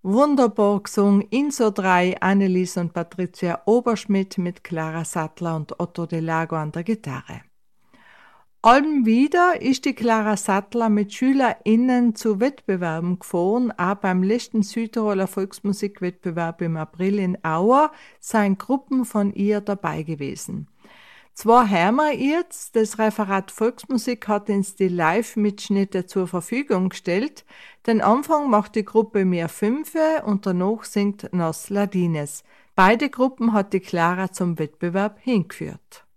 Wunderbar gesungen in so 3, Annelies und Patricia Oberschmidt mit Clara Sattler und Otto Delago an der Gitarre. Allem wieder ist die Clara Sattler mit SchülerInnen zu Wettbewerben gefahren. Auch beim letzten Südtiroler Volksmusikwettbewerb im April in Auer seien Gruppen von ihr dabei gewesen. Zwar haben wir jetzt, das Referat Volksmusik hat uns die Live-Mitschnitte zur Verfügung gestellt. Den Anfang macht die Gruppe Mir Fünfe und danach singt Nos Ladines. Beide Gruppen hat die Clara zum Wettbewerb hingeführt.